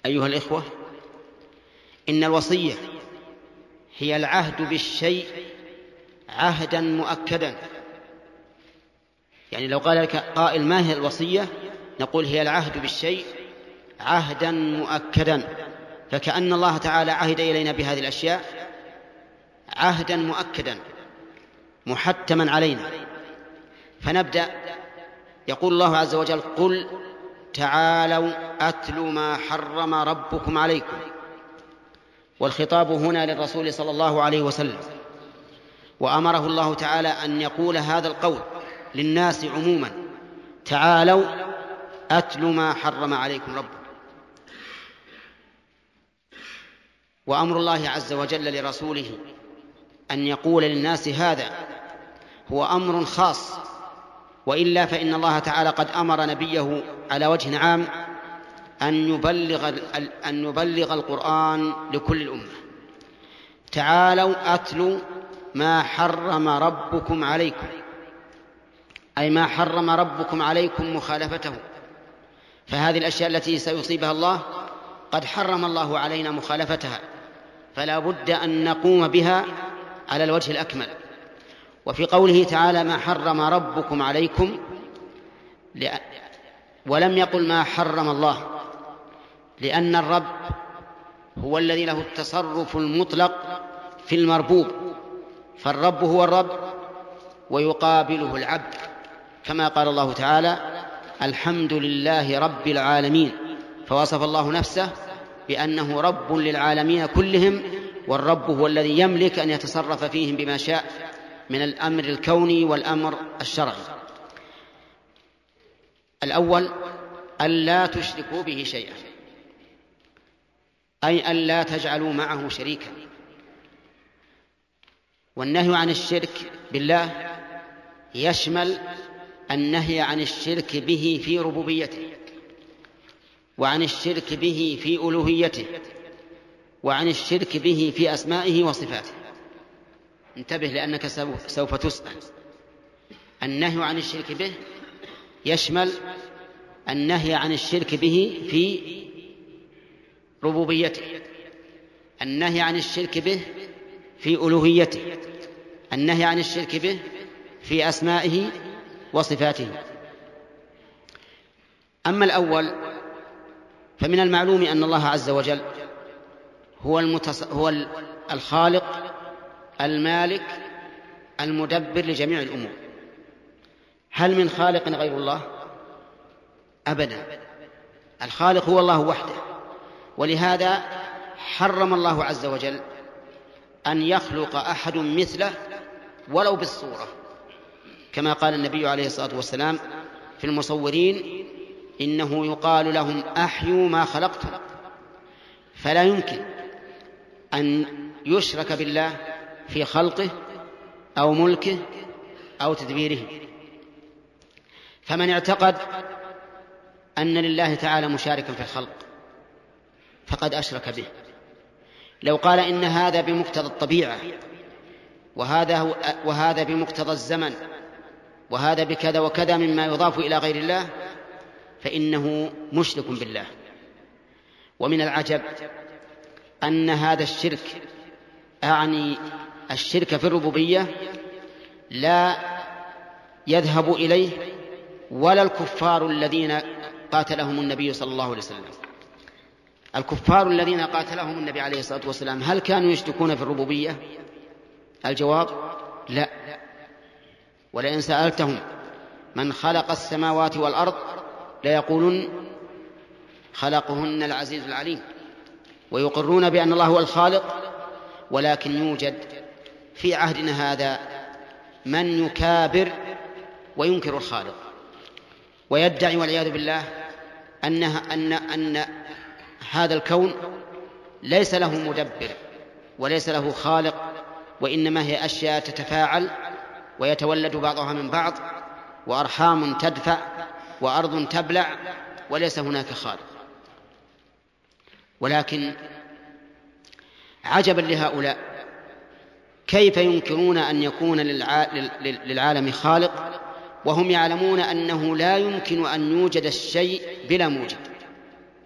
أيها الإخوة، إن الوصية هي العهد بالشيء عهدا مؤكدا. يعني لو قال لك قائل ما هي الوصية، نقول هي العهد بالشيء عهدا مؤكدا، فكأن الله تعالى عهد إلينا بهذه الأشياء عهدا مؤكدا محتما علينا. فنبدأ. يقول الله عز وجل: قل تعالوا أتل ما حرم ربكم عليكم. والخطاب هنا للرسول صلى الله عليه وسلم، وأمره الله تعالى أن يقول هذا القول للناس عموما: تعالوا أتل ما حرم عليكم ربكم. وأمر الله عز وجل لرسوله أن يقول للناس هذا هو أمر خاص، وإلا فإن الله تعالى قد أمر نبيه على وجه عام أن يبلغ القرآن لكل الأمة. تعالوا أتلوا ما حرم ربكم عليكم، أي ما حرم ربكم عليكم مخالفته. فهذه الأشياء التي سيصيبها الله قد حرم الله علينا مخالفتها، فلا بد أن نقوم بها على الوجه الأكمل. وفي قوله تعالى ما حرم ربكم عليكم، ولم يقل ما حرم الله، لأن الرب هو الذي له التصرف المطلق في المربوب، فالرب هو الرب ويقابله العبد، كما قال الله تعالى: الحمد لله رب العالمين. فوصف الله نفسه بأنه رب للعالمين كلهم، والرب هو الذي يملك أن يتصرف فيهم بما شاء من الأمر الكوني والأمر الشرعي. الأول: ألا تشركوا به شيئا، أي ألا تجعلوا معه شريكا. والنهي عن الشرك بالله يشمل النهي عن الشرك به في ربوبيته، وعن الشرك به في ألوهيته، وعن الشرك به في أسمائه وصفاته. انتبه لأنك سوف تسأل. النهي عن الشرك به يشمل النهي عن الشرك به في ربوبيته، النهي عن الشرك به في ألوهيته، النهي عن الشرك به في أسمائه وصفاته. أما الأول فمن المعلوم أن الله عز وجل هو الخالق المالك المدبر لجميع الأمور. هل من خالق غير الله؟ أبدا، الخالق هو الله وحده. ولهذا حرم الله عز وجل أن يخلق أحد مثله ولو بالصورة، كما قال النبي عليه الصلاة والسلام في المصورين: إنه يقال لهم أحيوا ما خلقتم. فلا يمكن أن يشرك بالله في خلقه أو ملكه أو تدبيره. فمن اعتقد أن لله تعالى مشاركا في الخلق فقد أشرك به. لو قال إن هذا بمقتضى الطبيعة، وهذا بمقتضى الزمن، وهذا بكذا وكذا مما يضاف إلى غير الله، فإنه مشرك بالله. ومن العجب أن هذا الشرك، أعني الشرك في الربوبية، لا يذهب إليه ولا الكفار الذين قاتلهم النبي صلى الله عليه وسلم. الكفار الذين قاتلهم النبي عليه الصلاة والسلام هل كانوا يشركون في الربوبية؟ الجواب لا. ولئن سألتهم من خلق السماوات والأرض ليقولون خلقهن العزيز العليم، ويقرون بأن الله هو الخالق. ولكن يوجد في عهدنا هذا من يكابر وينكر الخالق، ويدعي والعياذ بالله أن هذا الكون ليس له مدبر وليس له خالق، وإنما هي أشياء تتفاعل ويتولد بعضها من بعض، وأرحام تدفع وأرض تبلع، وليس هناك خالق. ولكن عجبا لهؤلاء، كيف ينكرون أن يكون للعالم خالق وهم يعلمون أنه لا يمكن أن يوجد الشيء بلا موجد؟